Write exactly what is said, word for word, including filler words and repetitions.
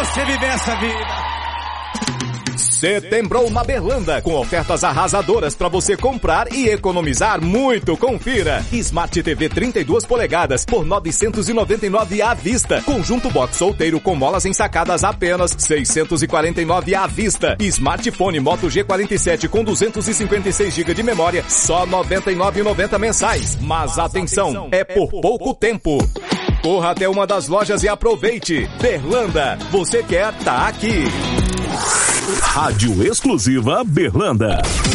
você viver essa vida. Setembrou na Berlanda, com ofertas arrasadoras para você comprar e economizar muito. Confira. Smart T V trinta e duas polegadas por novecentos e noventa e nove reais à vista. Conjunto box solteiro com molas ensacadas apenas seiscentos e quarenta e nove reais à vista. Smartphone Moto G quarenta e sete com duzentos e cinquenta e seis gigas de memória, só noventa e nove reais e noventa centavos mensais. Mas atenção, é por pouco tempo. Corra até uma das lojas e aproveite. Berlanda, você quer tá aqui. Rádio exclusiva Berlanda.